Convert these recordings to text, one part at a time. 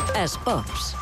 Esports.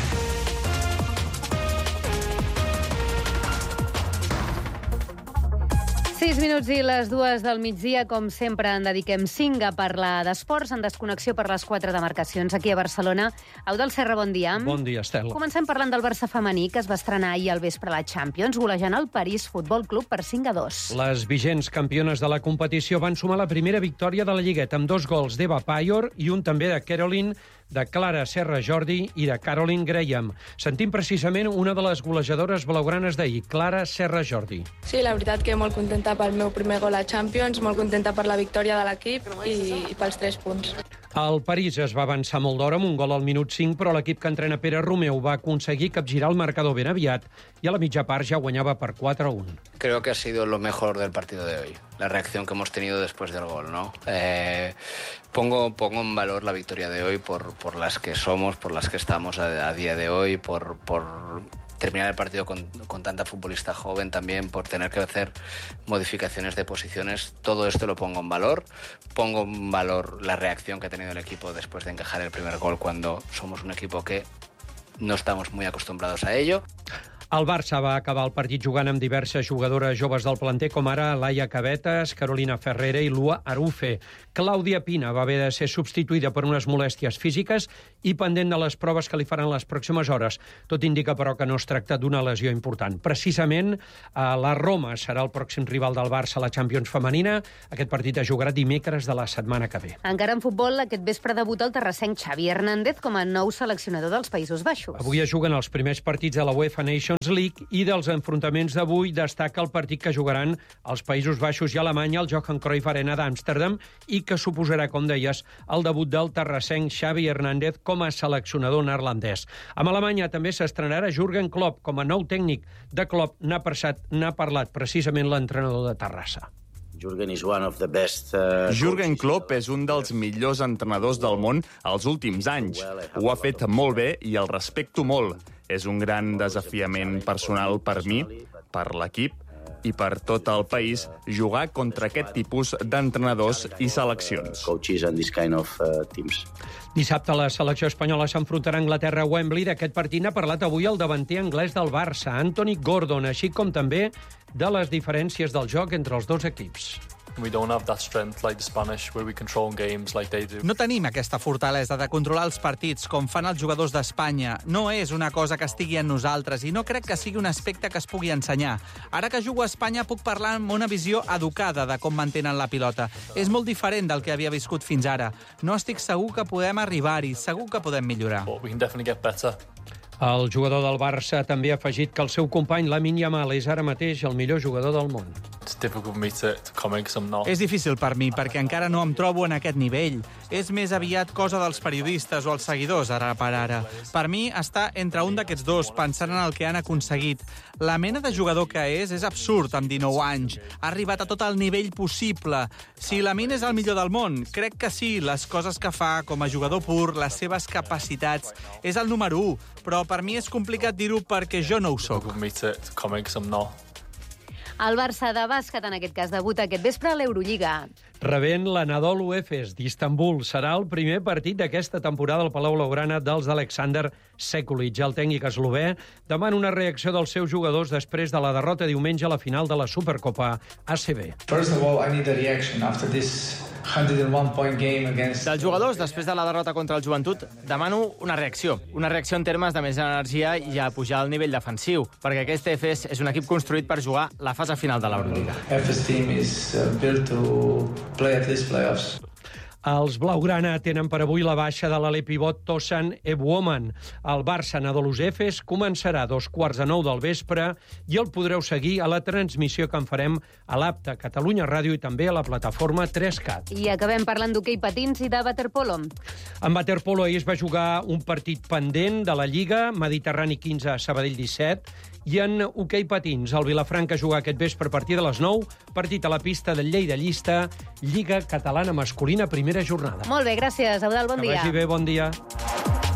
Sis minuts i les 2 del migdia, com sempre, en dediquem 5 a parlar d'esports, en desconnexió per les 4 demarcacions aquí a Barcelona. Eudald Serra, bon dia. Bon dia, Estel. Comencem parlant del Barça femení, que es va estrenar ahir al vespre a la Champions, golejant el París Futbol Club per 5-2. Les vigents campiones de la competició van sumar la primera victòria de la Lligueta amb 2 gols d'Eva Payor i un també de Caroline, de Clara Serra Jordi i de Caroline Graham. Sentim precisament una de les golejadores blaugranes d'ahir, Clara Serra Jordi. Sí, la veritat que molt contenta pel meu primer gol a Champions, molt contenta per la victòria de l'equip i pels 3 punts. El París es va avançar molt d'hora amb un gol al minut 5, però l'equip que entrena Pere Romeu va aconseguir capgirar el marcador ben aviat i a la mitja part ja guanyava per 4-1. Creo que ha sido lo mejor del partido de hoy, la reacción que hemos tenido después del gol, ¿no? Pongo en valor la victoria de hoy por las que somos, por las que estamos a día de hoy, por terminar el partido con tanta futbolista joven también, por tener que hacer modificaciones de posiciones. Todo esto lo pongo en valor la reacción que ha tenido el equipo después de encajar el primer gol cuando somos un equipo que no estamos muy acostumbrados a ello. El Barça va acabar el partit jugant amb diverses jugadores joves del planter, com ara Laia Cabetes, Carolina Ferrera i Lua Arufe. Clàudia Pina va haver de ser substituïda per unes molèsties físiques i pendent de les proves que li faran les pròximes hores. Tot indica, però, que no es tracta d'una lesió important. Precisament, la Roma serà el pròxim rival del Barça a la Champions femenina. Aquest partit es jugarà dimecres de la setmana que ve. Encara en futbol, aquest vespre debuta el terrassenc Xavi Hernández com a nou seleccionador dels Països Baixos. Avui es juguen els primers partits de la UEFA Nations League i dels enfrontaments d'avui destaca el partit que jugaran els Països Baixos i Alemanya al Johan Cruyff Arena d'Amsterdam i que suposarà, com deies, el debut del terrassenc Xavi Hernández com a seleccionador neerlandès. Amb Alemanya també s'estrenarà Jürgen Klopp com a nou tècnic. De Klopp n'ha parlat precisament l'entrenador de Terrassa. Jürgen Klopp és un dels millors entrenadors del món als últims anys. Ho ha fet molt bé i el respecto molt. És un gran desafiament personal per mi, per l'equip i per tot el país jugar contra aquest tipus d'entrenadors i seleccions. Dissabte la selecció espanyola s'enfrontarà a Anglaterra a Wembley. D'aquest partit n'ha parlat avui el davanter anglès del Barça, Anthony Gordon, així com també de les diferències del joc entre els dos equips. No tenim aquesta fortalesa de controlar els partits com fan els jugadors d'Espanya. No és una cosa que estigui en nosaltres i no crec que sigui un aspecte que es pugui ensenyar. Ara que jugo a Espanya puc parlar amb una visió educada de com mantenen la pilota. És molt diferent del que havia viscut fins ara. No estic segur que podem arribar-hi, segur que podem millorar. El jugador del Barça també ha afegit que el seu company Lamine Yamal és ara mateix el millor jugador del món. És difícil per mi, perquè encara no em trobo en aquest nivell. És més aviat cosa dels periodistes o els seguidors, ara per ara. Per mi, està entre un d'aquests dos, pensant en el que han aconseguit. La mena de jugador que és absurd, amb 19 anys. Ha arribat a tot el nivell possible. Si Lamine és el millor del món, crec que sí. Les coses que fa com a jugador pur, les seves capacitats, és el número 1. Però per mi és complicat dir-ho perquè jo no ho soc. El Barça de bàsquet, en aquest cas, debuta aquest vespre a l'Eurolliga. Rebent l'Anadolu Efes d'Istanbul. Serà el primer partit d'aquesta temporada al Palau Blaugrana dels Alexander Sekulic. El tècnic eslové demana una reacció dels seus jugadors després de la derrota diumenge a la final de la Supercopa ACB. First of all, I need a reaction after this 101-point game against... Dels jugadors, després de la derrota contra el Joventut, demano una reacció en termes de més energia i a pujar al nivell defensiu, perquè aquest Efes és un equip construït per jugar la fase final de l'Eurolliga. Efes team is built to play at least playoffs. Els blaugrana tenen per avui la baixa de l'ale pivot Tosan Ebwoman. El Barça Anadolu Efes començarà a 8:45 del vespre i el podreu seguir a la transmissió que en farem a l'APTA, Catalunya Ràdio i també a la plataforma 3CAT. I acabem parlant d'hoquei patins i de waterpolo. En waterpolo ahir es va jugar un partit pendent de la Lliga, Mediterrani 15, Sabadell 17, i en hoquei patins, el Vilafranca juga aquest vespre a partir de les 9, partit a la pista del Lleida Llista, Lliga Catalana Masculina, primera jornada. Molt bé, gràcies, Eudald, bon dia. Que vagi bé, bon dia.